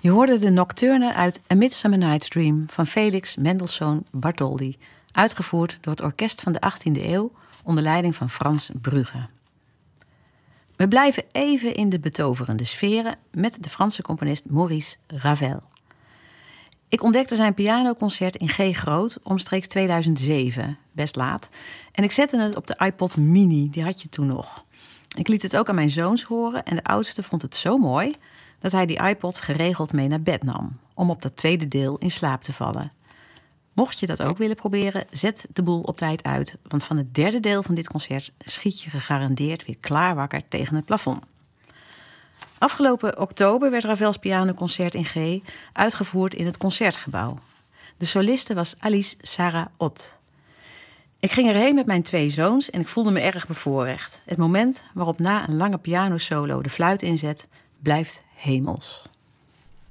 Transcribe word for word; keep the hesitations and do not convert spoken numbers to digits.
Je hoorde de nocturne uit A Midsummer Night's Dream van Felix Mendelssohn Bartholdy, uitgevoerd door het orkest van de achttiende eeuw onder leiding van Frans Brugge. We blijven even in de betoverende sferen met de Franse componist Maurice Ravel. Ik ontdekte zijn pianoconcert in G groot omstreeks tweeduizend zeven, best laat. En ik zette het op de iPod Mini, die had je toen nog. Ik liet het ook aan mijn zoons horen en de oudste vond het zo mooi dat hij die iPods geregeld mee naar bed nam, om op dat tweede deel in slaap te vallen. Mocht je dat ook willen proberen, zet de boel op tijd uit, want van het derde deel van dit concert schiet je gegarandeerd weer klaar wakker tegen het plafond. Afgelopen oktober werd Ravels pianoconcert in G uitgevoerd in het Concertgebouw. De soliste was Alice Sarah Ott. Ik ging erheen met mijn twee zoons en ik voelde me erg bevoorrecht. Het moment waarop na een lange pianosolo de fluit inzet, blijft hemels.